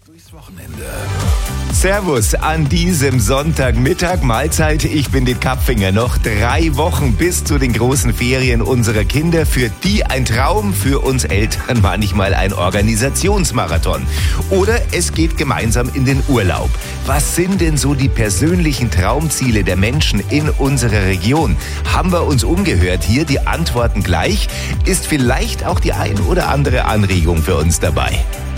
Durchs Wochenende. Servus an diesem Sonntagmittag, Mahlzeit. Ich bin den Kapfinger. Noch 3 Wochen bis zu den großen Ferien unserer Kinder. Für die ein Traum, für uns Eltern manchmal ein Organisationsmarathon. Oder es geht gemeinsam in den Urlaub. Was sind denn so die persönlichen Traumziele der Menschen in unserer Region? Haben wir uns umgehört hier? Die Antworten gleich. Ist vielleicht auch die ein oder andere Anregung für uns dabei.